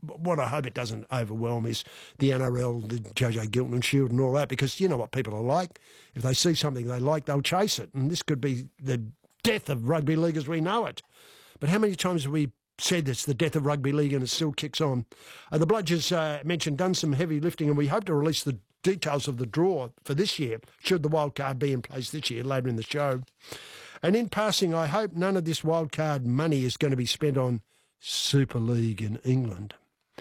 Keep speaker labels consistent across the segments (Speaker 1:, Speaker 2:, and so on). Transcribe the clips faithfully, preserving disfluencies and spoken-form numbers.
Speaker 1: what I hope it doesn't overwhelm is the N R L, the J J Gilman Shield and all that, because you know what people are like. If they see something they like, they'll chase it. And this could be the death of rugby league as we know it. But how many times have we said it's the death of rugby league and it still kicks on? Uh, the Bludgers uh, mentioned done some heavy lifting, and we hope to release the details of the draw for this year, should the wild card be in place this year, later in the show. And in passing, I hope none of this wild card money is going to be spent on Super League in England.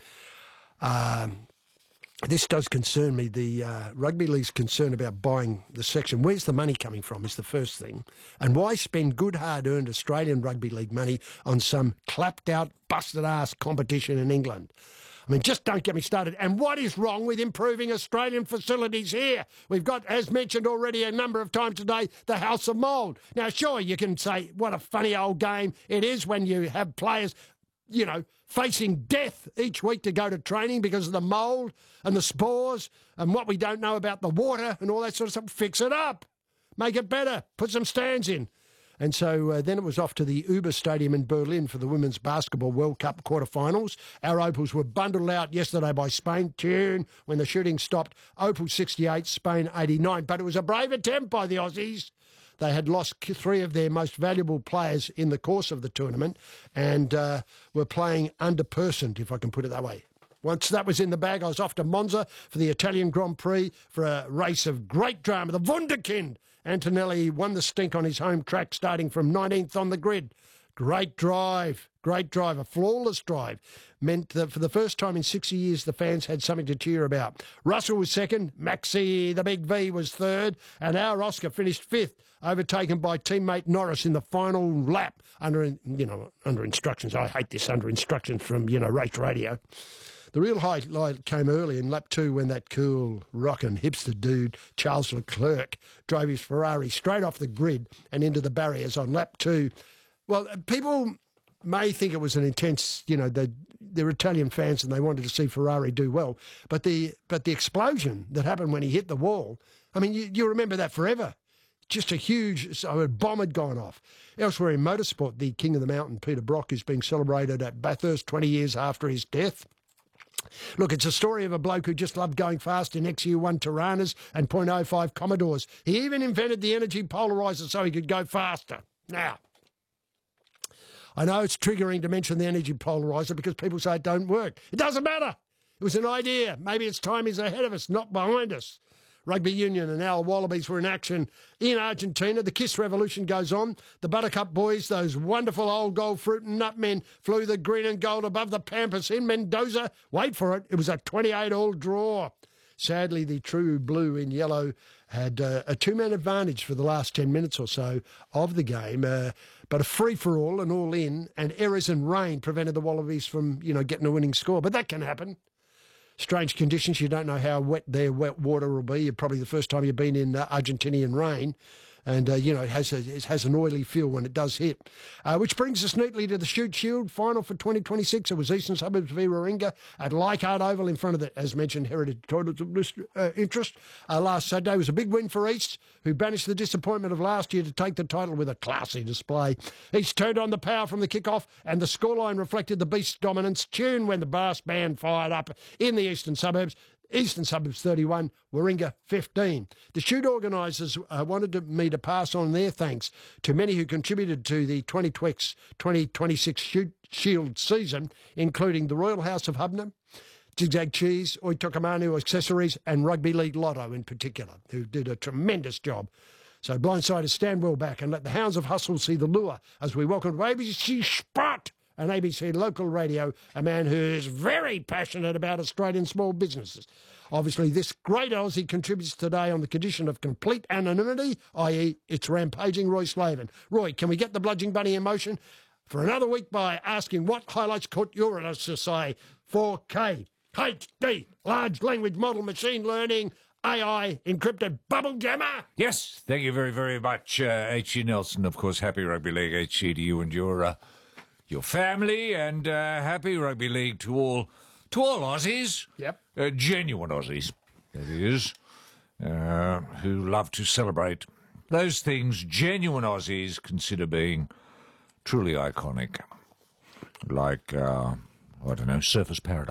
Speaker 1: Um, this does concern me. The uh, Rugby League's concern about buying the section. Where's the money coming from is the first thing. And why spend good, hard-earned Australian Rugby League money on some clapped-out, busted-ass competition in England? I mean, just don't get me started. And what is wrong with improving Australian facilities here? We've got, as mentioned already a number of times today, the House of Mould. Now, sure, you can say, what a funny old game it is when you have players, you know, facing death each week to go to training because of the mould and the spores and what we don't know about the water and all that sort of stuff. Fix it up. Make it better. Put some stands in. And so uh, then it was off to the Uber Stadium in Berlin for the Women's Basketball World Cup quarterfinals. Our Opals were bundled out yesterday by Spain. Tune when the shooting stopped. Opal sixty-eight, Spain eighty-nine. But it was a brave attempt by the Aussies. They had lost three of their most valuable players in the course of the tournament and uh, were playing underpersoned, if I can put it that way. Once that was in the bag, I was off to Monza for the Italian Grand Prix for a race of great drama. The Wunderkind. Antonelli won the stink on his home track, starting from nineteenth on the grid. Great drive, great drive, a flawless drive. Meant that for the first time in sixty years, the fans had something to cheer about. Russell was second, Maxi, the big V, was third, and our Oscar finished fifth, overtaken by teammate Norris in the final lap under, you know, under instructions. I hate this, under instructions from, you know, race radio. The real highlight came early in lap two when that cool, rockin' hipster dude, Charles Leclerc, drove his Ferrari straight off the grid and into the barriers on lap two. Well, people may think it was an intense, you know, they're, they're Italian fans and they wanted to see Ferrari do well. But the but the explosion that happened when he hit the wall, I mean, you, you remember that forever. Just a huge, so a bomb had gone off. Elsewhere in motorsport, the king of the mountain, Peter Brock, is being celebrated at Bathurst twenty years after his death. Look, it's a story of a bloke who just loved going fast in X U one Tiranas and point oh five Commodores. He even invented the energy polarizer so he could go faster. Now, I know it's triggering to mention the energy polarizer because people say it don't work. It doesn't matter. It was an idea. Maybe its time is ahead of us, not behind us. Rugby Union and our Wallabies were in action in Argentina. The Kiss Revolution goes on. The Buttercup boys, those wonderful old gold fruit and nut men, flew the green and gold above the Pampas in Mendoza. Wait for it. It was a twenty-eight all draw. Sadly, the true blue in yellow had uh, a two-man advantage for the last ten minutes or so of the game, uh, but a free-for-all and all-in, and errors and rain prevented the Wallabies from, you know, getting a winning score. But that can happen. Strange conditions. You don't know how wet their wet water will be. Probably the first time you've been in uh, Argentinian rain. And, uh, you know, it has, a, it has an oily feel when it does hit. Uh, which brings us neatly to the Shoot Shield final for twenty twenty-six. It was Eastern Suburbs v Warringah at Leichhardt Oval in front of the, as mentioned, Heritage Toilets of uh, Interest. Uh, last Saturday was a big win for East, who banished the disappointment of last year to take the title with a classy display. East turned on the power from the kickoff, and the scoreline reflected the Beast's dominance. Tune when the brass band fired up in the Eastern Suburbs. Eastern Suburbs thirty-one, Warringah fifteen. The shoot organisers uh, wanted to, me to pass on their thanks to many who contributed to the twenty twenty-six Shoot Shield season, including the Royal House of Hubner, Zigzag Cheese, Oitokamanu Accessories, and Rugby League Lotto in particular, who did a tremendous job. So blindsiders, stand well back and let the hounds of hustle see the lure as we welcome to A B C Spot and A B C Local Radio, a man who is very passionate about Australian small businesses. Obviously, this great Aussie contributes today on the condition of complete anonymity, that is it's rampaging Roy Slaven. Roy, can we get the bludging bunny in motion for another week by asking what highlights caught your eye to say four K, H D, large language model, machine learning, A I, encrypted bubble jammer?
Speaker 2: Yes, thank you very, very much, uh, H G Nelson. Of course, happy Rugby League, H G, to you and your... Uh, Your family, and uh, happy Rugby League to all, to all Aussies.
Speaker 1: Yep.
Speaker 2: Uh, genuine Aussies, that is, uh, who love to celebrate those things genuine Aussies consider being truly iconic, like, uh, I don't know, Surfers Paradise.